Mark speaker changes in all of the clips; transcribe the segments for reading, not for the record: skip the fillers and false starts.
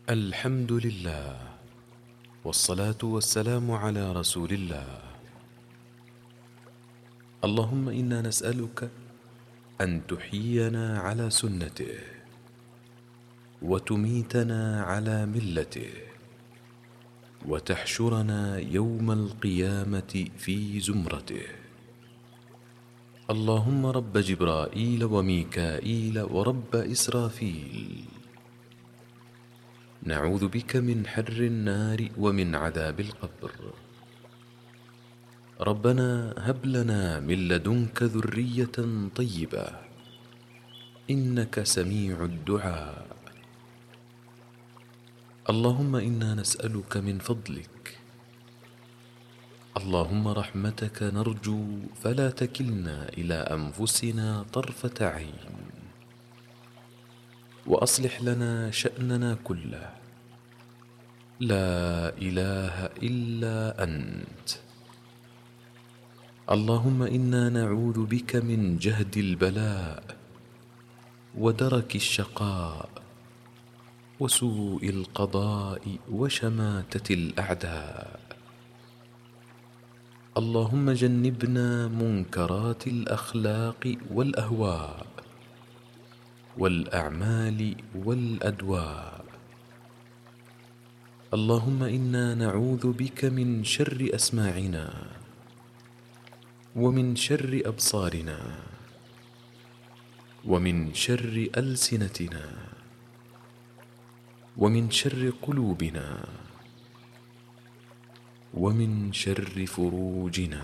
Speaker 1: الحمد لله، والصلاة والسلام على رسول الله. اللهم إنا نسألك أن تحيينا على سنته، وتميتنا على ملته، وتحشرنا يوم القيامة في زمرته. اللهم رب جبرائيل وميكائيل ورب إسرافيل، نعوذ بك من حر النار ومن عذاب القبر. ربنا هب لنا من لدنك ذرية طيبة، إنك سميع الدعاء. اللهم إنا نسألك من فضلك، اللهم رحمتك نرجو فلا تكلنا إلى أنفسنا طرفة عين، وأصلح لنا شأننا كله، لا إله إلا أنت. اللهم إنا نعوذ بك من جهد البلاء ودرك الشقاء وسوء القضاء وشماتة الأعداء. اللهم جنبنا منكرات الأخلاق والأهواء والأعمال والأدواء. اللهم إنا نعوذ بك من شر أسماعنا، ومن شر أبصارنا، ومن شر ألسنتنا، ومن شر قلوبنا، ومن شر فروجنا.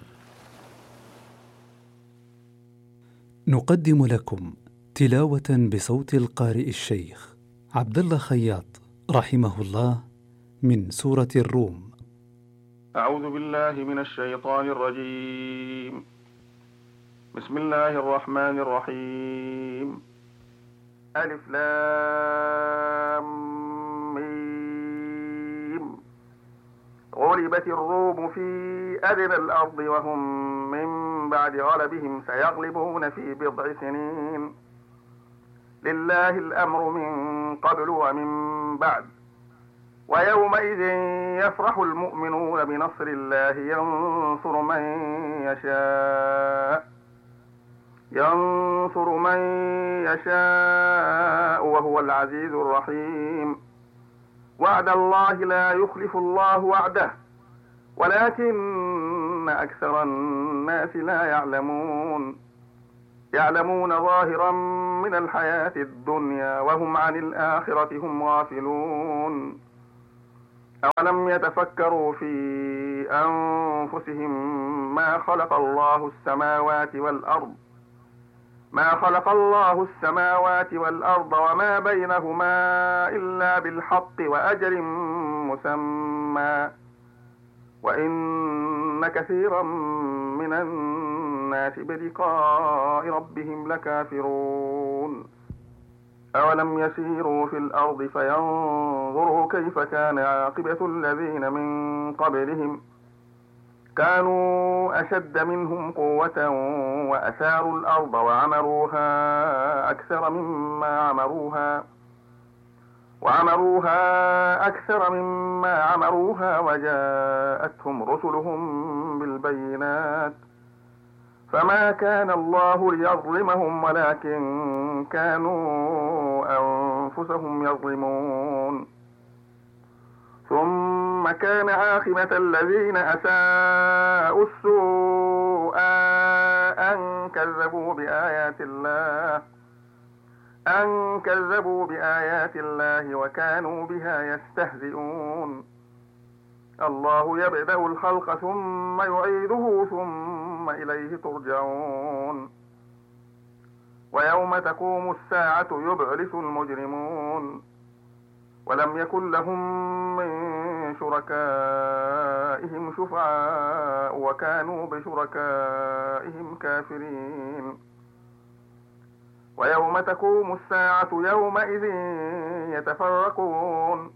Speaker 2: نقدم لكم تلاوة بصوت القارئ الشيخ عبد الله خياط رحمه الله من سورة الروم.
Speaker 3: أعوذ بالله من الشيطان الرجيم. بسم الله الرحمن الرحيم. ألف لام ميم. غلبت الروم في أدنى الأرض وهم من بعد غلبهم سيغلبون في بضع سنين. لله الأمر من قبل ومن بعد، ويومئذ يفرح المؤمنون بنصر الله ينصر من يشاء وهو العزيز الرحيم. وعد الله لا يخلف الله وعده ولكن أكثر الناس لا يعلمون ظاهرا من الحياة الدنيا وهم عن الآخرة هم غافلون. أولم يتفكروا في أنفسهم ما خلق الله السماوات والأرض وما بينهما إلا بالحق وأجل مسمى، وإن كثيرا من الناس بلقاء ربهم لكافرون. أولم يسيروا في الأرض فينظروا كيف كان عاقبة الذين من قبلهم، كانوا أشد منهم قوة وأثاروا الأرض وعمروها أكثر مما عمروها وجاءتهم رسلهم بالبينات، فما كان الله ليظلمهم ولكن كانوا أنفسهم يظلمون. ثم كان عاقبة الذين أساءوا السوء أن كذبوا بآيات الله وكانوا بها يستهزئون. الله يبدأ الخلق ثم يعيده ثم إليه ترجعون. ويوم تقوم الساعة يبلس المجرمون، ولم يكن لهم من شركائهم شفعاء وكانوا بشركائهم كافرين. ويوم تقوم الساعة يومئذ يتفرقون،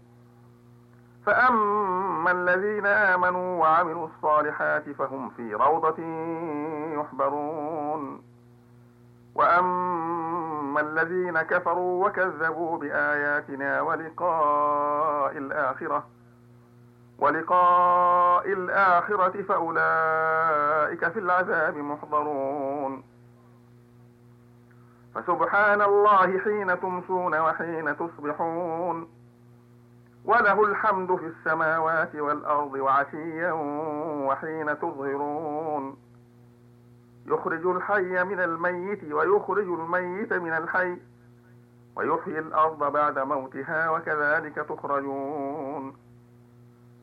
Speaker 3: فأما الذين آمنوا وعملوا الصالحات فهم في روضة يحبرون، وأما فأما الذين كفروا وكذبوا بآياتنا ولقاء الآخرة فأولئك في العذاب محضرون. فسبحان الله حين تمسون وحين تصبحون، وله الحمد في السماوات والأرض وعشيا وحين تظهرون. يخرج الحي من الميت ويخرج الميت من الحي ويحيي الأرض بعد موتها وكذلك تخرجون.